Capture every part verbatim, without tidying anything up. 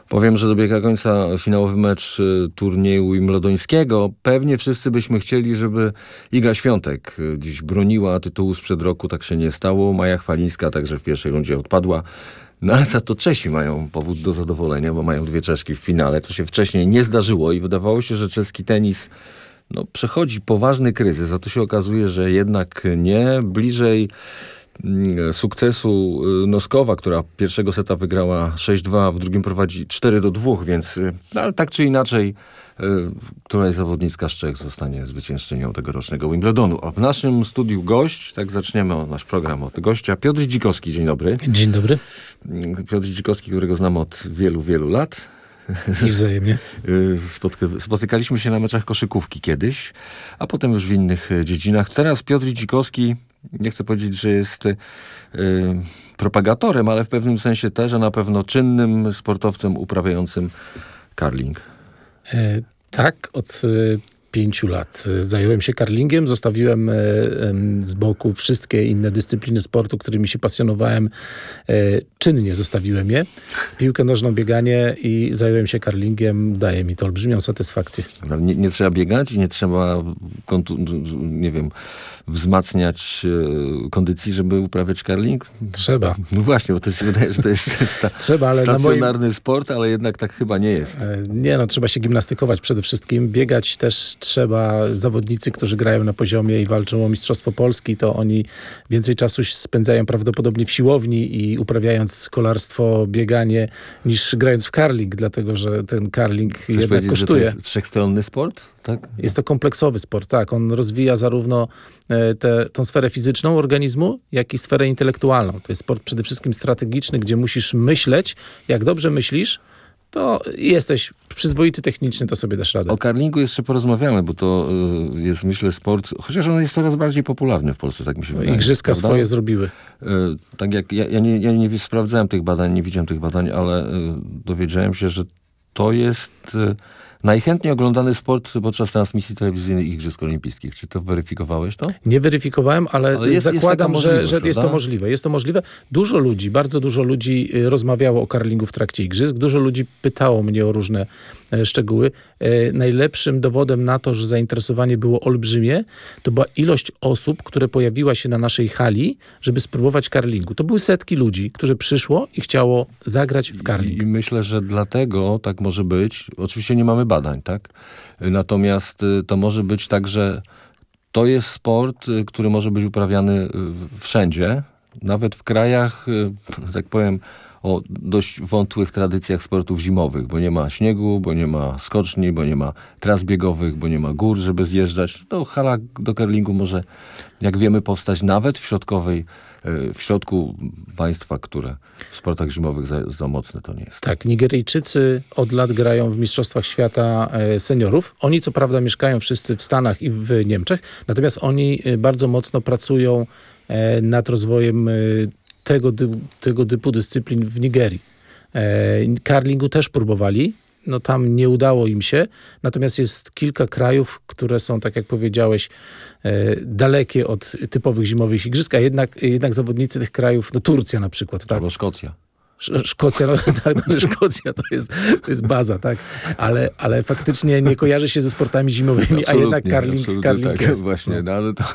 Powiem, że dobiega końca finałowy mecz turnieju wimbledońskiego. Pewnie wszyscy byśmy chcieli, żeby Iga Świątek dziś broniła tytułu sprzed roku. Tak się nie stało. Maja Chwalińska także w pierwszej rundzie odpadła. No ale za to Czesi mają powód do zadowolenia, bo mają dwie Czeszki w finale, co się wcześniej nie zdarzyło i wydawało się, że czeski tenis no, przechodzi poważny kryzys, a to się okazuje, że jednak nie. Bliżej sukcesu Noskowa, która pierwszego seta wygrała sześć dwa, w drugim prowadzi cztery do dwóch, więc no, ale tak czy inaczej któraś zawodniczka z Czech zostanie zwyciężczynią tegorocznego Wimbledonu. A w naszym studiu gość, tak zaczniemy nasz program od gościa, Piotr Dzikowski. Dzień dobry. Dzień dobry. Piotr Dzikowski, którego znam od wielu, wielu lat. I wzajemnie. Spotyka- spotykaliśmy się na meczach koszykówki kiedyś, a potem już w innych dziedzinach. Teraz Piotr Dzikowski, nie chcę powiedzieć, że jest y, propagatorem, ale w pewnym sensie też, a na pewno czynnym sportowcem uprawiającym curling. E, tak, od e, pięciu lat zająłem się curlingiem, zostawiłem e, e, z boku wszystkie inne dyscypliny sportu, którymi się pasjonowałem. E, czynnie zostawiłem je. Piłkę nożną, bieganie i zająłem się curlingiem. Daje mi to olbrzymią satysfakcję. Nie, nie trzeba biegać i nie trzeba kontu- nie wiem, wzmacniać e, kondycji, żeby uprawiać curling? Trzeba. No właśnie, bo to się wydaje, że to jest sta- Trzeba, ale stacjonarny moim... sport, ale jednak tak chyba nie jest. E, nie, no trzeba się gimnastykować przede wszystkim. Biegać też trzeba. Zawodnicy, którzy grają na poziomie i walczą o Mistrzostwo Polski, to oni więcej czasu spędzają prawdopodobnie w siłowni i uprawiając kolarstwo, bieganie, niż grając w curling, dlatego że ten curling Chcesz jednak kosztuje. Że to jest wszechstronny sport? Tak? Jest to kompleksowy sport, tak. On rozwija zarówno tę tą sferę fizyczną organizmu, jak i sferę intelektualną. To jest sport przede wszystkim strategiczny, gdzie musisz myśleć. Jak dobrze myślisz, to jesteś przyzwoity technicznie, to sobie dasz radę. O curlingu jeszcze porozmawiamy, bo to y, jest, myślę, sport, chociaż on jest coraz bardziej popularny w Polsce, tak mi się wydaje. Igrzyska prawda? swoje zrobiły. Y, tak jak ja, ja, nie, ja nie sprawdzałem tych badań, nie widziałem tych badań, ale y, dowiedziałem się, że to jest y, najchętniej oglądany sport podczas transmisji telewizyjnych Igrzysk Olimpijskich. Czy to weryfikowałeś to? Nie weryfikowałem, ale, ale jest, zakładam, jest że, że jest to możliwe. Jest to możliwe. Dużo ludzi, bardzo dużo ludzi rozmawiało o curlingu w trakcie Igrzysk. Dużo ludzi pytało mnie o różne e, szczegóły. E, najlepszym dowodem na to, że zainteresowanie było olbrzymie, to była ilość osób, które pojawiła się na naszej hali, żeby spróbować curlingu. To były setki ludzi, którzy przyszło i chciało zagrać w curling. I, I myślę, że dlatego tak może być. Oczywiście nie mamy badań, tak? Natomiast to może być tak, że to jest sport, który może być uprawiany wszędzie, nawet w krajach, tak powiem, o dość wątłych tradycjach sportów zimowych, bo nie ma śniegu, bo nie ma skoczni, bo nie ma tras biegowych, bo nie ma gór, żeby zjeżdżać. To hala do curlingu może, jak wiemy, powstać nawet w środkowej w środku państwa, które w sportach zimowych za, za mocne to nie jest. Tak, Nigeryjczycy od lat grają w Mistrzostwach Świata seniorów. Oni co prawda mieszkają wszyscy w Stanach i w Niemczech, natomiast oni bardzo mocno pracują nad rozwojem tego, tego typu dyscyplin w Nigerii. Curlingu też próbowali. No tam nie udało im się, natomiast jest kilka krajów, które są, tak jak powiedziałeś, e, dalekie od typowych zimowych igrzysk, a jednak, jednak zawodnicy tych krajów, no Turcja na przykład. Tak? Albo Szkocja. Sz- Szkocja, no, tak, no, Szkocja to jest, to jest baza, tak, ale, ale faktycznie nie kojarzy się ze sportami zimowymi, absolutnie, a jednak curling, curling tak, jest. Właśnie, no. no ale to...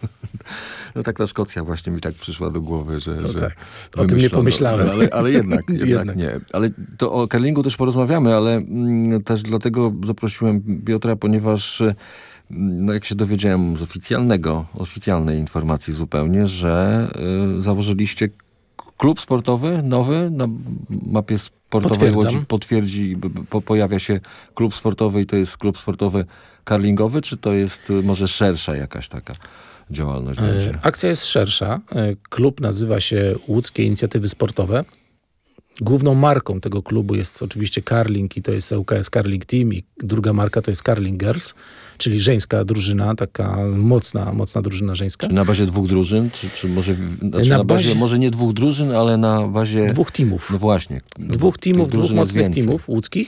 No tak ta Szkocja właśnie mi tak przyszła do głowy, że... No że tak. O tym nie pomyślałem. Ale, ale jednak, jednak, jednak nie. Ale to o curlingu też porozmawiamy, ale mm, też dlatego zaprosiłem Piotra, ponieważ no, jak się dowiedziałem z oficjalnego, oficjalnej informacji zupełnie, że y, założyliście klub sportowy nowy na mapie sportowej Łodzi. Potwierdzi, po, pojawia się klub sportowy i to jest klub sportowy curlingowy, czy to jest może szersza jakaś taka działalność będzie? Akcja jest szersza. Klub nazywa się Łódzkie Inicjatywy Sportowe. Główną marką tego klubu jest oczywiście curling i to jest U K S Curling Team i druga marka to jest Curling Girls, czyli żeńska drużyna, taka mocna, mocna drużyna żeńska. Czy na bazie dwóch drużyn? Czy, czy może znaczy na, na bazie, bazie może nie dwóch drużyn, ale na bazie... Dwóch teamów. No właśnie. Dwóch teamów, dwóch mocnych teamów łódzkich.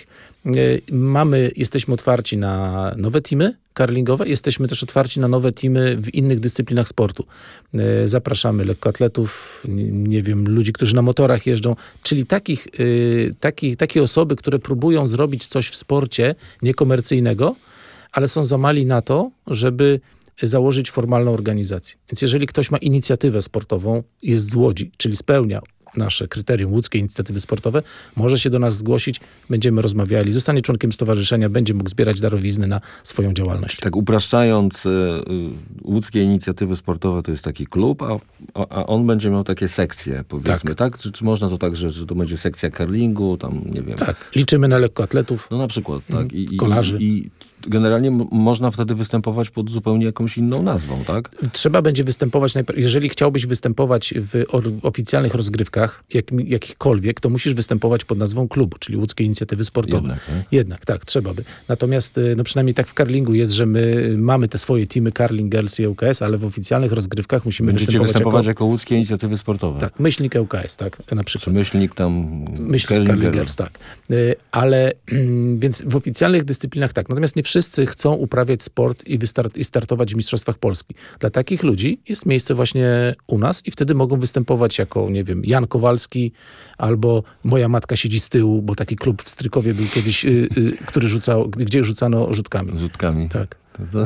Mamy, jesteśmy otwarci na nowe teamy curlingowe, jesteśmy też otwarci na nowe teamy w innych dyscyplinach sportu. Zapraszamy lekkoatletów, nie wiem, ludzi, którzy na motorach jeżdżą, czyli takich, takich, takie osoby, które próbują zrobić coś w sporcie niekomercyjnego, ale są za mali na to, żeby założyć formalną organizację. Więc jeżeli ktoś ma inicjatywę sportową, jest z Łodzi, czyli spełnia nasze kryterium łódzkie inicjatywy sportowe, może się do nas zgłosić, będziemy rozmawiali, zostanie członkiem stowarzyszenia, będzie mógł zbierać darowizny na swoją działalność. Tak upraszczając, y, łódzkie inicjatywy sportowe to jest taki klub, a, a on będzie miał takie sekcje, powiedzmy, tak? tak? Czy, czy można to tak, że, że to będzie sekcja curlingu, tam nie wiem. Tak, liczymy na lekkoatletów. No na przykład, tak. I, i, kolarzy. I, i generalnie m- można wtedy występować pod zupełnie jakąś inną nazwą, tak? Trzeba będzie występować, najpierw, jeżeli chciałbyś występować w or- oficjalnych rozgrywkach, jak, jakichkolwiek, to musisz występować pod nazwą klubu, czyli Łódzkie Inicjatywy Sportowe. Jednak, nie? Jednak, tak, trzeba by. Natomiast, no przynajmniej tak w curlingu jest, że my mamy te swoje teamy Curling Girls i L K S, ale w oficjalnych rozgrywkach musimy Będziecie występować, występować jako... jako Łódzkie Inicjatywy Sportowe. Tak, myślnik L K S, tak, na przykład. Czy myślnik tam... Myślnik Curling Girls, tak. Ale, więc w oficjalnych dyscyplinach tak. Natomiast nie wszyscy chcą uprawiać sport i, wystart- i startować w Mistrzostwach Polski. Dla takich ludzi jest miejsce właśnie u nas i wtedy mogą występować jako, nie wiem, Jan Kowalski albo Moja matka siedzi z tyłu, bo taki klub w Strykowie był kiedyś, y, y, który rzucał, gdzie rzucano rzutkami. Rzutkami. Tak. To, to...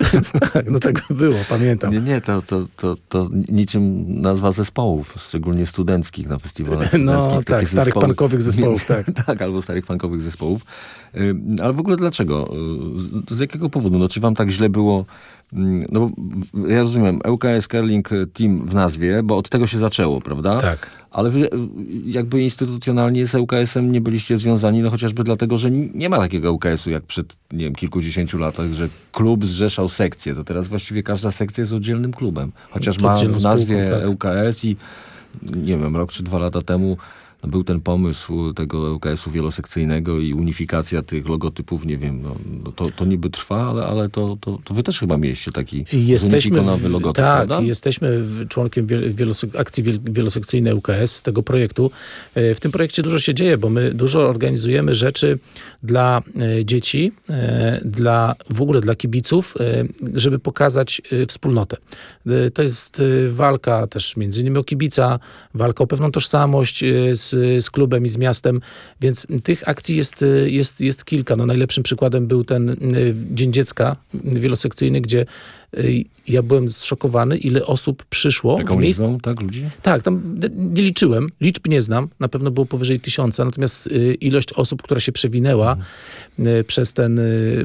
tak, no tak było, pamiętam. Nie, nie, to, to, to, to niczym nazwa zespołów, szczególnie studenckich na festiwalach studenckich. No tak, starych zespołów. punkowych zespołów, tak. tak, albo starych punkowych zespołów. Ale w ogóle dlaczego? Z jakiego powodu? No, czy wam tak źle było? No bo ja rozumiem, L K S Curling Team w nazwie, bo od tego się zaczęło, prawda? Tak. Ale wy jakby instytucjonalnie z L K S-em nie byliście związani, no chociażby dlatego, że nie ma takiego L K S-u jak przed, nie wiem, kilkudziesięciu latach, że klub zrzeszał sekcje. To teraz właściwie każda sekcja jest oddzielnym klubem. Chociaż ma w nazwie spółką, tak. L K S i nie wiem, rok czy dwa lata temu no, był ten pomysł tego L K S-u wielosekcyjnego i unifikacja tych logotypów, nie wiem, no, no to, to niby trwa, ale, ale to, to, to wy też chyba mieliście taki zunifikonowy logotyp, tak, prawda? Jesteśmy członkiem wielosek- akcji wielosekcyjnej L K S, tego projektu. W tym projekcie dużo się dzieje, bo my dużo organizujemy rzeczy dla dzieci, dla w ogóle dla kibiców, żeby pokazać wspólnotę. To jest walka też między innymi o kibica, walka o pewną tożsamość z, z klubem i z miastem, więc tych akcji jest, jest, jest kilka. No, najlepszym przykładem był ten Dzień Dziecka wielosekcyjny, gdzie ja byłem zszokowany, ile osób przyszło Taką w miejsce. liczbą, tak, ludzi? Tak, tam nie liczyłem, liczb nie znam, na pewno było powyżej tysiąca, natomiast ilość osób, która się przewinęła mhm. przez ten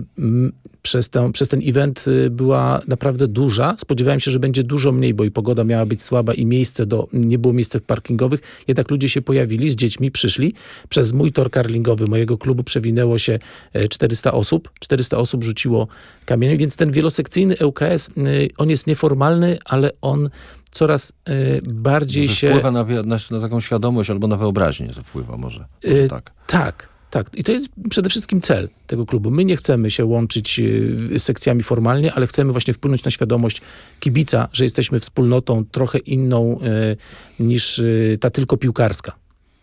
przez ten, przez ten event była naprawdę duża. Spodziewałem się, że będzie dużo mniej, bo i pogoda miała być słaba i miejsce do, nie było miejsc parkingowych. Jednak ludzie się pojawili, z dziećmi przyszli. Przez mój tor curlingowy mojego klubu przewinęło się czterysta osób. czterysta osób rzuciło kamieniem, więc ten wielosekcyjny L K S, on jest nieformalny, ale on coraz bardziej może się... Wpływa na, na, na taką świadomość albo na wyobraźnię, że wpływa może. może yy, tak. Tak. Tak, i to jest przede wszystkim cel tego klubu. My nie chcemy się łączyć z sekcjami formalnie, ale chcemy właśnie wpłynąć na świadomość kibica, że jesteśmy wspólnotą trochę inną y, niż y, ta tylko piłkarska.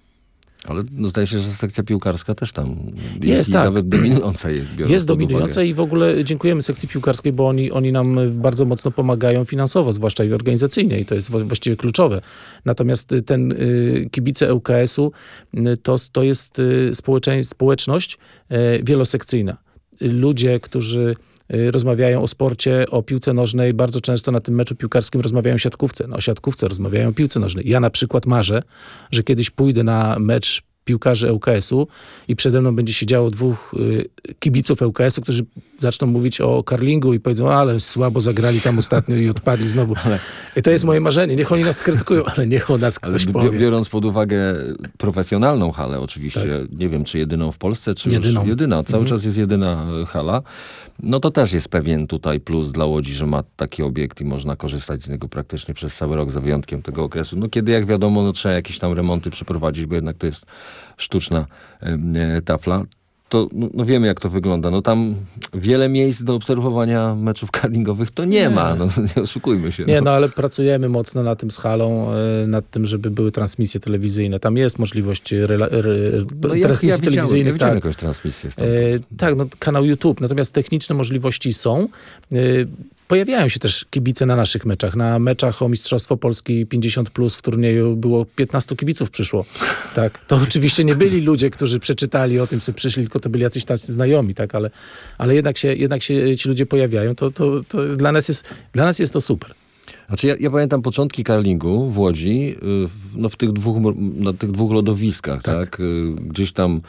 Ale no zdaje się, że sekcja piłkarska też tam jest, jest i tak. nawet dominująca jest. Jest dominująca i w ogóle dziękujemy sekcji piłkarskiej, bo oni, oni nam bardzo mocno pomagają finansowo, zwłaszcza i organizacyjnie i to jest właściwie kluczowe. Natomiast ten y, kibice L K S-u y, to, to jest y, społeczność y, wielosekcyjna. Ludzie, którzy rozmawiają o sporcie, o piłce nożnej, bardzo często na tym meczu piłkarskim rozmawiają o siatkówce. No, o siatkówce rozmawiają o piłce nożnej. Ja na przykład marzę, że kiedyś pójdę na mecz piłkarzy L K S-u i przede mną będzie siedziało dwóch y, kibiców L K S-u, którzy zaczną mówić o curlingu i powiedzą, ale słabo zagrali tam ostatnio i odpadli znowu. Ale... I to jest moje marzenie. Niech oni nas skrytykują, ale niech o nas ktoś ale powie. Biorąc pod uwagę profesjonalną halę, oczywiście, tak. Nie wiem, czy jedyną w Polsce, czy jedyną. Już jedyna. Cały mhm. czas jest jedyna hala. No to też jest pewien tutaj plus dla Łodzi, że ma taki obiekt i można korzystać z niego praktycznie przez cały rok, za wyjątkiem tego okresu. No kiedy, jak wiadomo, no trzeba jakieś tam remonty przeprowadzić, bo jednak to jest sztuczna e, tafla. to no, no wiemy, jak to wygląda. No tam wiele miejsc do obserwowania meczów curlingowych to nie, nie. ma. No, nie oszukujmy się. Nie, no. no ale pracujemy mocno nad tym z halą, nad tym, żeby były transmisje telewizyjne. Tam jest możliwość rela, re, no ja, transmisji ja widziałem, telewizyjnych. Ja tak, jakąś transmisję. E, tak, no kanał YouTube. Natomiast techniczne możliwości są. E, Pojawiają się też kibice na naszych meczach. Na meczach o Mistrzostwo Polski pięćdziesiąt plus w turnieju było piętnastu kibiców przyszło. Tak. To oczywiście nie byli ludzie, którzy przeczytali o tym, co przyszli, tylko to byli jacyś tacy znajomi, tak, ale, ale jednak, się, jednak się ci ludzie pojawiają. To, to, to dla nas jest, dla nas jest to super. Znaczy ja, ja pamiętam początki curlingu w Łodzi, no w tych dwóch, na tych dwóch lodowiskach, tak? tak? Gdzieś tam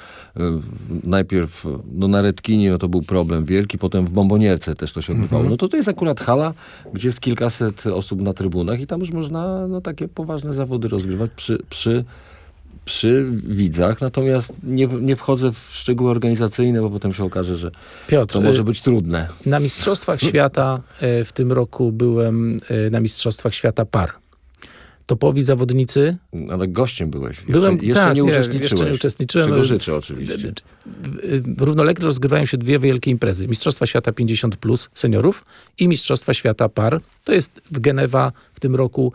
najpierw no na Redkinie no to był problem wielki, potem w Bombonierce też to się odbywało. Mm-hmm. No to to jest akurat hala, gdzie jest kilkaset osób na trybunach i tam już można no, takie poważne zawody rozgrywać przy, przy, przy widzach. Natomiast nie, nie wchodzę w szczegóły organizacyjne, bo potem się okaże, że Piotr, to może być trudne. Na Mistrzostwach Świata w tym roku byłem na Mistrzostwach Świata par. Topowi zawodnicy. Ale gościem byłeś. Jeszcze, Byłem, jeszcze tak, nie nie, uczestniczyłeś. Jeszcze nie uczestniczyłem. Czego życzę oczywiście. Równolegle rozgrywają się dwie wielkie imprezy. Mistrzostwa Świata pięćdziesiąt plus seniorów i Mistrzostwa Świata par. To jest w Genewa w tym roku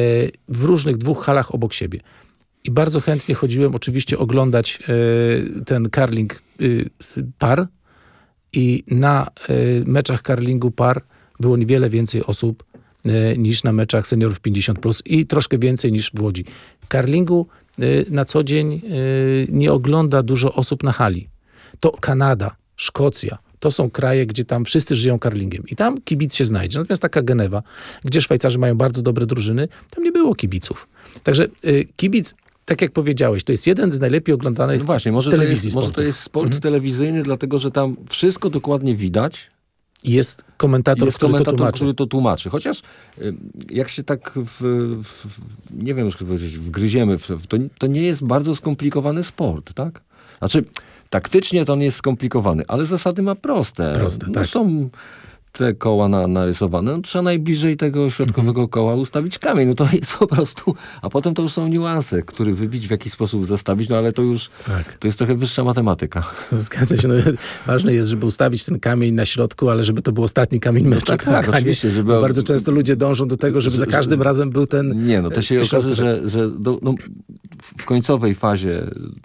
w różnych dwóch halach obok siebie. I bardzo chętnie chodziłem oczywiście oglądać ten curling par i na meczach curlingu par było niewiele więcej osób niż na meczach seniorów pięćdziesiąt plus i troszkę więcej niż w Łodzi. Curlingu na co dzień nie ogląda dużo osób na hali. To Kanada, Szkocja, to są kraje, gdzie tam wszyscy żyją curlingiem i tam kibic się znajdzie. Natomiast taka Genewa, gdzie Szwajcarzy mają bardzo dobre drużyny, tam nie było kibiców. Także kibic, tak jak powiedziałeś, to jest jeden z najlepiej oglądanych no właśnie, może telewizji to jest, sportów. może to jest sport mhm. telewizyjny, dlatego że tam wszystko dokładnie widać. Jest komentator, jest który, komentator to tłumaczy. który to tłumaczy. Chociaż jak się tak w, w, nie wiem, jak powiedzieć, wgryziemy, w, to, to nie jest bardzo skomplikowany sport, tak? Znaczy, taktycznie to on jest skomplikowany, ale zasady ma proste. Proste, no, tak. Są te koła na, narysowane, no, trzeba najbliżej tego środkowego mhm. koła ustawić kamień. No to jest po prostu, a potem to już są niuanse, które wybić, w jaki sposób zastawić, no ale to już, tak. to jest trochę wyższa matematyka. Zgadza się. No, ważne jest, żeby ustawić ten kamień na środku, ale żeby to był ostatni kamień meczu. No tak, tak, tak, oczywiście. Żeby... Bardzo często ludzie dążą do tego, żeby za każdym razem był ten... Nie, no to się okaże, że, że do, no, w końcowej fazie